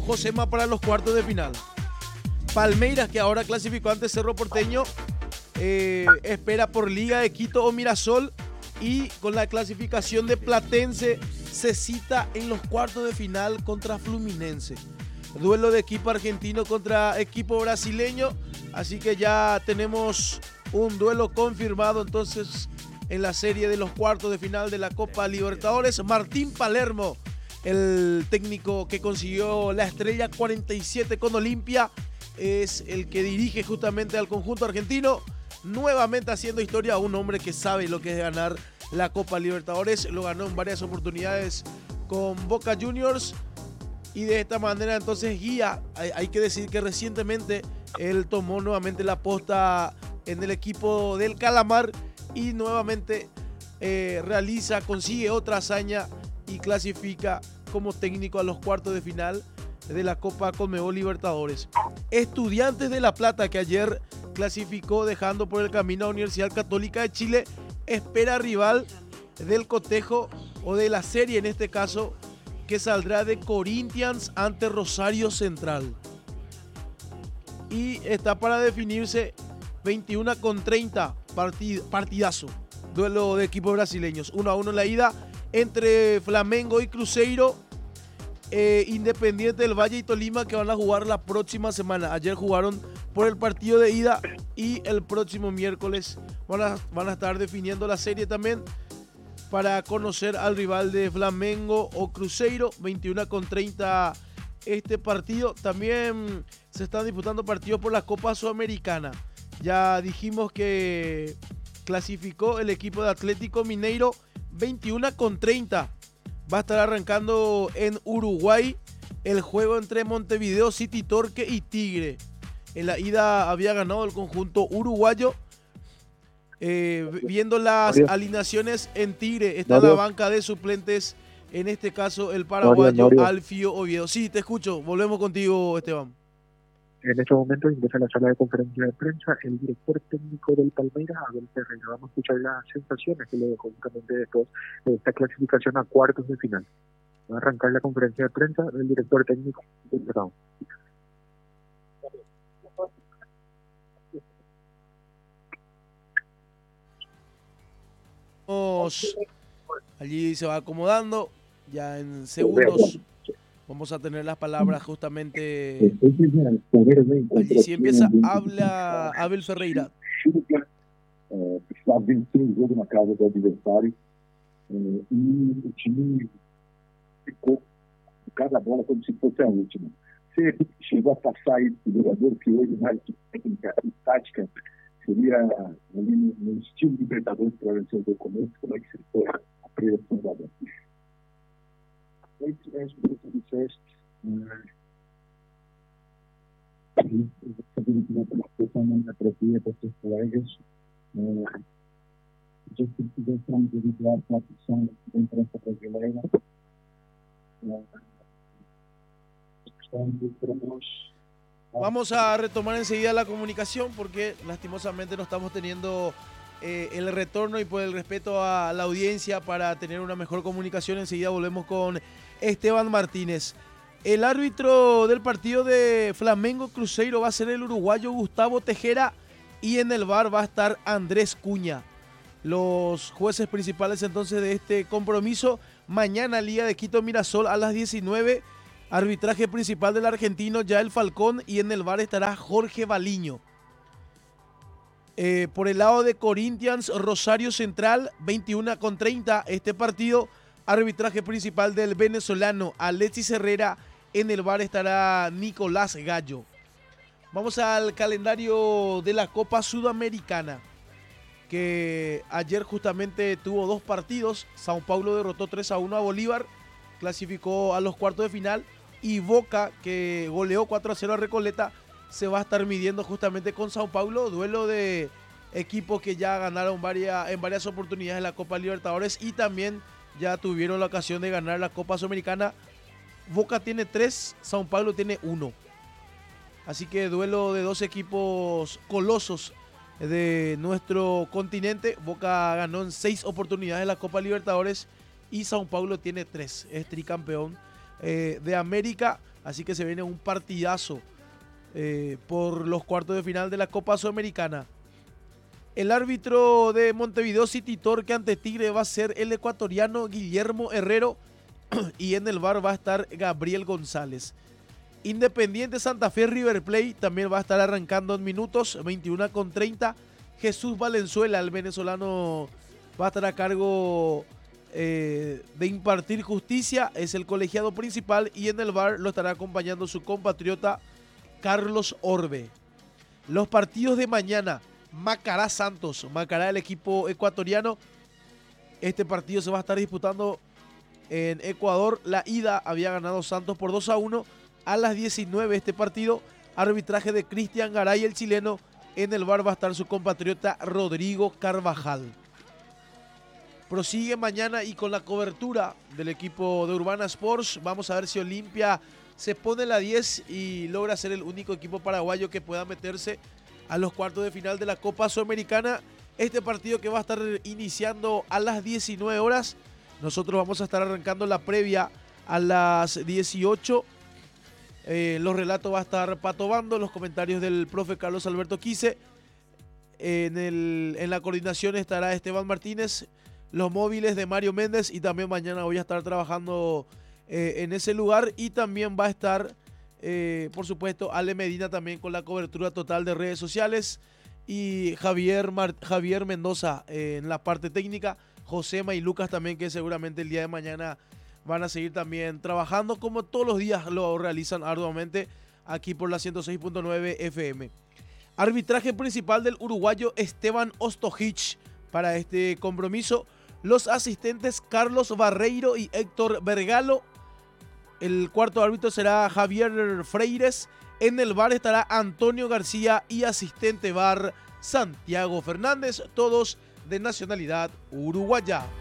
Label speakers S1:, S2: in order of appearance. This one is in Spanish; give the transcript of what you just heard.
S1: Josema para los cuartos de final. Palmeiras, que ahora clasificó ante Cerro Porteño, espera por Liga de Quito o Mirasol, y con la clasificación de Platense se cita en los cuartos de final contra Fluminense. Duelo de equipo argentino contra equipo brasileño, así que ya tenemos un duelo confirmado entonces en la serie de los cuartos de final de la Copa Libertadores. Martín Palermo, el técnico que consiguió la estrella 47 con Olimpia, es el que dirige justamente al conjunto argentino, nuevamente haciendo historia, un hombre que sabe lo que es ganar la Copa Libertadores. Lo ganó en varias oportunidades con Boca Juniors y de esta manera entonces guía. Hay que decir que recientemente él tomó nuevamente la posta en el equipo del Calamar y nuevamente consigue otra hazaña y clasifica como técnico a los cuartos de final de la Copa Conmebol Libertadores. Estudiantes de La Plata, que ayer clasificó dejando por el camino a Universidad Católica de Chile, espera rival del cotejo o de la serie en este caso, que saldrá de Corinthians ante Rosario Central. Y está para definirse 21:30, partidazo. Duelo de equipos brasileños. 1-1 en la ida entre Flamengo y Cruzeiro. Independiente del Valle y Tolima, que van a jugar la próxima semana. Ayer jugaron por el partido de ida y el próximo miércoles van a estar definiendo la serie también para conocer al rival de Flamengo o Cruzeiro. 21:30 este partido. También se están disputando partidos por la Copa Sudamericana. Ya dijimos que clasificó el equipo de Atlético Mineiro. 21:30 va a estar arrancando en Uruguay el juego entre Montevideo City Torque y Tigre. En la ida había ganado el conjunto uruguayo. Viendo las alineaciones en Tigre, está en la banca de suplentes, en este caso el paraguayo Alfio Oviedo. Sí, te escucho. Volvemos contigo, Esteban.
S2: En este momento ingresa a la sala de conferencia de prensa el director técnico del Palmeiras, Abel Ferreira. Vamos a escuchar las sensaciones que le dejó justamente de esta clasificación a cuartos de final. Va a arrancar la conferencia de prensa del director técnico del Palmeiras.
S1: Allí se va acomodando, ya en segundos vamos a tener las palabras justamente. Allí si empieza, habla Abel Ferreira.
S3: Precisava vencer o jogo na casa do adversário e o time ficou com cada bola como se fosse a última. Você chegou a passar esse jogador que hoje mais técnica e tática seria ali no estilo de Libertadores para vencer o começo, como é que você foi a preleção da bola? Na terapia com seus colegas, já que tivemos de liderar com a atenção da imprensa brasileira,
S1: Vamos a retomar enseguida la comunicación porque lastimosamente no estamos teniendo el retorno, y por el respeto a la audiencia, para tener una mejor comunicación, enseguida volvemos con Esteban Martínez. El árbitro del partido de Flamengo Cruzeiro va a ser el uruguayo Gustavo Tejera y en el VAR va a estar Andrés Cuña. Los jueces principales entonces de este compromiso. Mañana Liga de Quito Mirasol a las 19. Arbitraje principal del argentino Yael Falcón y en el VAR estará Jorge Baliño. Por el lado de Corinthians Rosario Central, 21:30 este partido. Arbitraje principal del venezolano Alexis Herrera. En el VAR estará Nicolás Gallo. Vamos al calendario de la Copa Sudamericana, que ayer justamente tuvo dos partidos. Sao Paulo derrotó 3-1 a Bolívar, clasificó a los cuartos de final, y Boca, que goleó 4-0 a Recoleta, se va a estar midiendo justamente con Sao Paulo. Duelo de equipos que ya ganaron en varias oportunidades en la Copa Libertadores y también ya tuvieron la ocasión de ganar la Copa Sudamericana. Boca tiene 3, Sao Paulo tiene 1. Así que duelo de dos equipos colosos de nuestro continente. Boca ganó en 6 oportunidades la Copa Libertadores y Sao Paulo tiene 3. Es tricampeón de América. Así que se viene un partidazo por los cuartos de final de la Copa Sudamericana. El árbitro de Montevideo City Torque ante Tigre va a ser el ecuatoriano Guillermo Herrero y en el VAR va a estar Gabriel González. Independiente Santa Fe River Plate también va a estar arrancando en minutos, 21:30. Jesús Valenzuela, el venezolano, va a estar a cargo de impartir justicia, es el colegiado principal, y en el VAR lo estará acompañando su compatriota Carlos Orbe. Los partidos de mañana: Macará Santos, Macará el equipo ecuatoriano. Este partido se va a estar disputando en Ecuador. La ida había ganado Santos por 2-1. A las 19 este partido, arbitraje de Cristian Garay, el chileno. En el VAR va a estar su compatriota Rodrigo Carvajal. Prosigue mañana y con la cobertura del equipo de Urbana Sports. Vamos a ver si Olimpia se pone la 10 y logra ser el único equipo paraguayo que pueda meterse a los cuartos de final de la Copa Sudamericana. Este partido que va a estar iniciando a las 19 horas. Nosotros vamos a estar arrancando la previa a las 18. Los relatos va a estar Pato Bando, los comentarios del profe Carlos Alberto Quise. En la coordinación estará Esteban Martínez, los móviles de Mario Méndez, y también mañana voy a estar trabajando en ese lugar. Y también va a estar, por supuesto, Ale Medina también con la cobertura total de redes sociales. Y Javier Mendoza en la parte técnica. Josema y Lucas también, que seguramente el día de mañana van a seguir también trabajando, como todos los días lo realizan arduamente aquí por la 106.9 FM. Arbitraje principal del uruguayo Esteban Ostojich para este compromiso. Los asistentes Carlos Barreiro y Héctor Vergalo. El cuarto árbitro será Javier Freires. En el VAR estará Antonio García y asistente VAR Santiago Fernández, todos de nacionalidad uruguaya.